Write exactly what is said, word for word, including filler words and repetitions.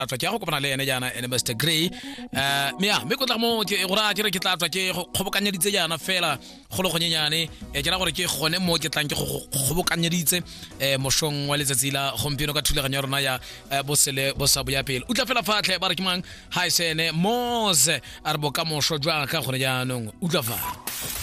atwa ke go kopana le ene jana ene Mister Gray eh me ya me go tla mo ke go ra ke re ke tla tswa ke kgobokanyeditse jana fela go le go nyenyane e ke ra gore ke gone mo ke tlang ke go kgobokanyeditse eh moshong wa letsatsi la gompieno ka thulaganyo ya rona ya bosele bosabo ya pele utla fela fatlhe ba re ke mang ha isene moze a re boka mosho jwa ka gore jaanong utla fa